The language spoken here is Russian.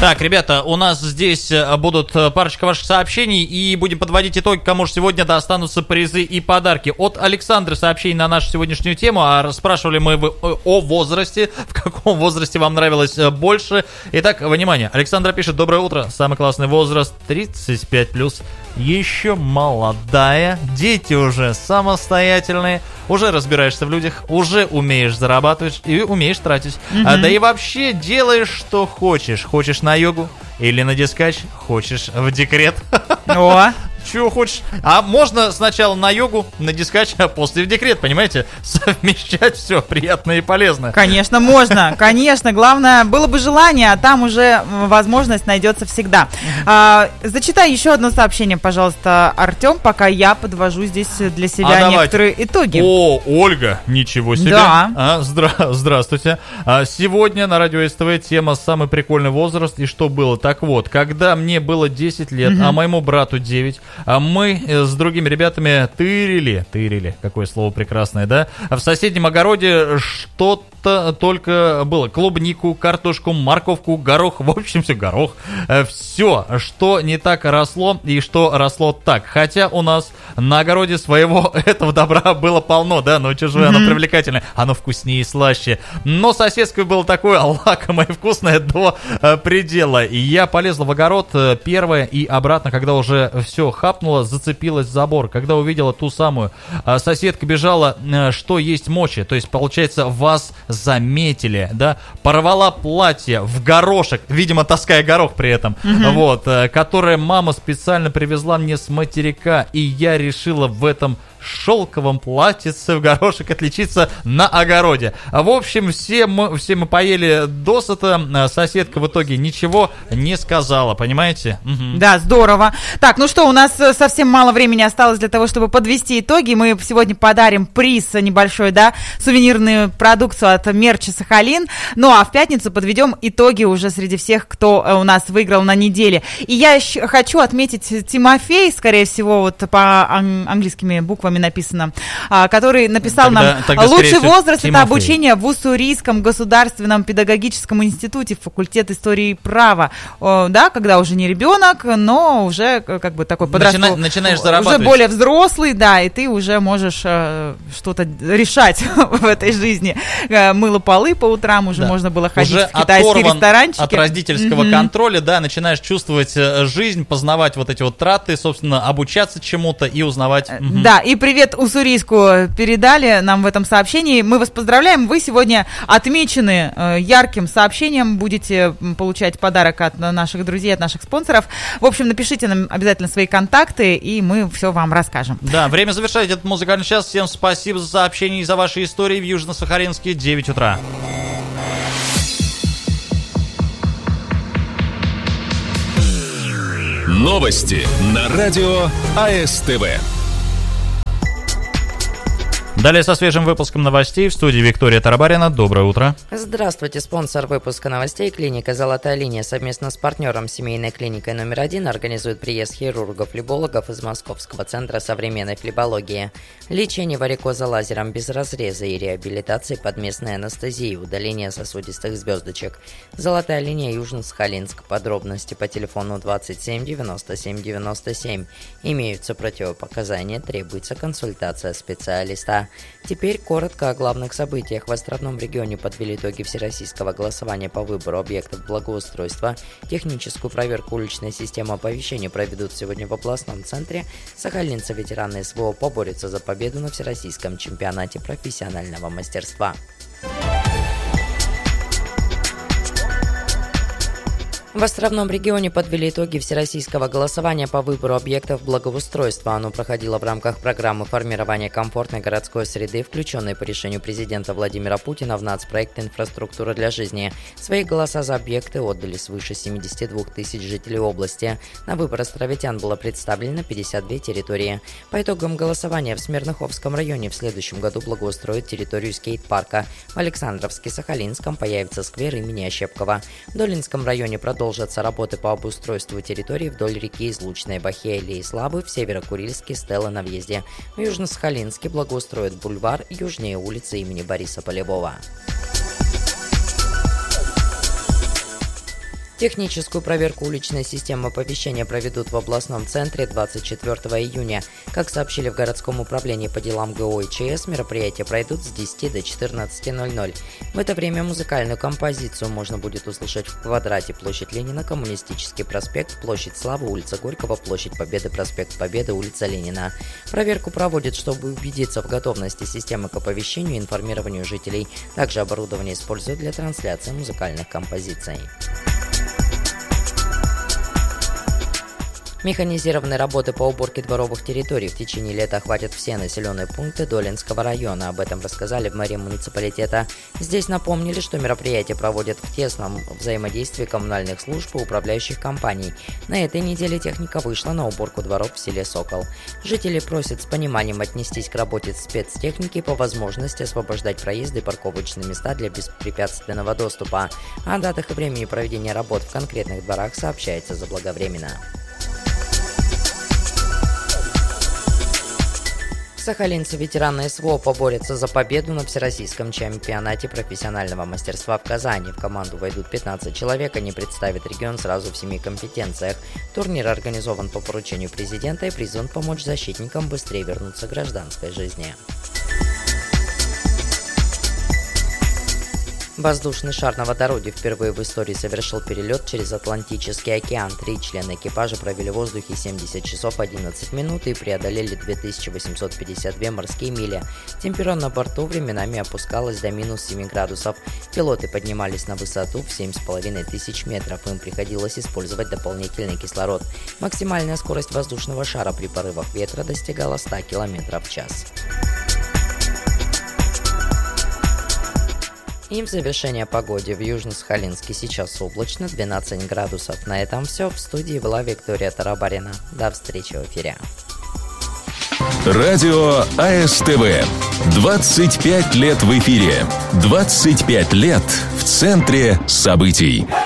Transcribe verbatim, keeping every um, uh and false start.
Так, ребята, у нас здесь будут парочка ваших сообщений, и будем подводить итоги, кому же сегодня достанутся призы и подарки. От Александры сообщение на нашу сегодняшнюю тему, а спрашивали мы о возрасте, в каком возрасте вам нравилось больше. Итак, внимание, Александра пишет: доброе утро, самый классный возраст тридцать пять плюс, еще молодая, дети уже самостоятельные, уже разбираешься в людях, уже умеешь зарабатывать и умеешь тратить. Mm-hmm. А, да и вообще делаешь, что хочешь. Хочешь на йогу или на дискач, хочешь в декрет. О! Чего хочешь. А можно сначала на йогу, на дискач, а после в декрет, понимаете? Совмещать все приятное и полезное. Конечно, можно, конечно. Главное, было бы желание, а там уже возможность найдется всегда. А, зачитай еще одно сообщение, пожалуйста, Артем, пока я подвожу здесь для себя а некоторые давайте. итоги. О, Ольга, ничего себе. Да. А, здра- здравствуйте. А, сегодня на радио СТВ тема «Самый прикольный возраст» и что было. Так вот, когда мне было десять лет, угу. а моему брату девять, а мы с другими ребятами тырили, тырили, какое слово прекрасное, да? В соседнем огороде что-то только было. Клубнику, картошку, морковку, горох, в общем, все горох. Все, что не так росло и что росло так. Хотя у нас на огороде своего этого добра было полно, да, но чужое mm-hmm. оно привлекательное, оно вкуснее и слаще. Но соседское было такое лакомое и вкусное до предела. И я полезла в огород первое и обратно, когда уже все хапнуло, зацепилась в забор. Когда увидела ту самую, соседка бежала, что есть мочи. То есть, получается, вас заметили, да, порвала платье в горошек, видимо, таская горох при этом, mm-hmm. вот, которое мама специально привезла мне с материка, и я решила в этом шелковом платьице в горошек отличиться на огороде. В общем, все мы, все мы поели досыта, соседка в итоге ничего не сказала, понимаете? Угу. Да, здорово. Так, ну что, у нас совсем мало времени осталось для того, чтобы подвести итоги. Мы сегодня подарим приз небольшой, да, сувенирную продукцию от Мерча Сахалин. Ну, а в пятницу подведем итоги уже среди всех, кто у нас выиграл на неделе. И я еще хочу отметить Тимофей, скорее всего, вот по английскими буквами написано, который написал тогда, нам тогда, лучший возраст Тимофей. Это обучение в Уссурийском государственном педагогическом институте, факультет истории и права, да, когда уже не ребенок, но уже как бы такой подростковый, Начина, начинаешь зарабатывать, уже более взрослый, да, и ты уже можешь э, что-то решать в этой жизни. Мыло полы по утрам, уже да. можно было ходить уже в китайские ресторанчики. От родительского mm-hmm. контроля, да, начинаешь чувствовать жизнь, познавать вот эти вот траты, собственно, обучаться чему-то и узнавать. Mm-hmm. Да, и привет Уссурийску передали нам в этом сообщении. Мы вас поздравляем. Вы сегодня отмечены э, ярким сообщением. Будете получать подарок от наших друзей, от наших спонсоров. В общем, напишите нам обязательно свои контакты, и мы все вам расскажем. Да, время завершать этот музыкальный час. Всем спасибо за сообщение и за ваши истории в Южно-Сахалинске. девять утра. Новости на радио АСТВ. Далее со свежим выпуском новостей в студии Виктория Тарабарина. Доброе утро. Здравствуйте. Спонсор выпуска новостей — клиника «Золотая линия» совместно с партнером семейной клиникой номер один организует приезд хирургов-флебологов из Московского центра современной флебологии. Лечение варикоза лазером без разреза и реабилитации под местной анестезией, удаление сосудистых звездочек. «Золотая линия», Южно-Сахалинск. Подробности по телефону двадцать семь девяносто семь девяносто семь. Имеются противопоказания, требуется консультация специалиста. Теперь коротко о главных событиях. В островном регионе подвели итоги всероссийского голосования по выбору объектов благоустройства. Техническую проверку уличной системы оповещения проведут сегодня в областном центре. Сахалинцы-ветераны СВО поборются за победу на всероссийском чемпионате профессионального мастерства. В островном регионе подвели итоги всероссийского голосования по выбору объектов благоустройства. Оно проходило в рамках программы формирования комфортной городской среды, включенной по решению президента Владимира Путина в нацпроект «Инфраструктура для жизни». Свои голоса за объекты отдали свыше семьдесят два тысяч жителей области. На выбор островитян было представлено пятьдесят две территории. По итогам голосования в Смирноховском районе в следующем году благоустроят территорию скейт-парка. В Александровске-Сахалинском появится сквер имени Ощепкова. В Долинском районе продолжится Продолжатся работы по обустройству территории вдоль реки Излучная, Бахея и Славы, в Северо-Курильске, Стелла на въезде. В Южно-Сахалинске благоустроят бульвар южнее улицы имени Бориса Полевого. Техническую проверку уличной системы оповещения проведут в областном центре двадцать четвёртого июня. Как сообщили в городском управлении по делам ГО и ЧС, мероприятия пройдут с десяти до четырнадцати ноль-ноль. В это время музыкальную композицию можно будет услышать в квадрате площадь Ленина, Коммунистический проспект, площадь Славы, улица Горького, площадь Победы, проспект Победы, улица Ленина. Проверку проводят, чтобы убедиться в готовности системы к оповещению и информированию жителей. Также оборудование используют для трансляции музыкальных композиций. Механизированные работы по уборке дворовых территорий в течение лета охватят все населенные пункты Долинского района. Об этом рассказали в мэрии муниципалитета. Здесь напомнили, что мероприятие проводят в тесном взаимодействии коммунальных служб и управляющих компаний. На этой неделе техника вышла на уборку дворов в селе Сокол. Жители просят с пониманием отнестись к работе спецтехники и по возможности освобождать проезды и парковочные места для беспрепятственного доступа. О датах и времени проведения работ в конкретных дворах сообщается заблаговременно. Сахалинцы ветераны СВО поборются за победу на Всероссийском чемпионате профессионального мастерства в Казани. В команду войдут пятнадцать человек, они представят регион сразу в семи компетенциях. Турнир организован по поручению президента и призван помочь защитникам быстрее вернуться к гражданской жизни. Воздушный шар на водороде впервые в истории совершил перелет через Атлантический океан. Три члена экипажа провели в воздухе семьдесят часов одиннадцать минут и преодолели две тысячи восемьсот пятьдесят две морские мили. Температура на борту временами опускалась до минус семи градусов. Пилоты поднимались на высоту в семь с половиной тысяч метров. Им приходилось использовать дополнительный кислород. Максимальная скорость воздушного шара при порывах ветра достигала ста километров в час. И в завершение о погоде. В Южно-Сахалинске сейчас облачно, двенадцать градусов. На этом все. В студии была Виктория Тарабарина. До встречи в эфире. Радио АСТВ. двадцать пять лет в эфире. двадцать пять лет в центре событий.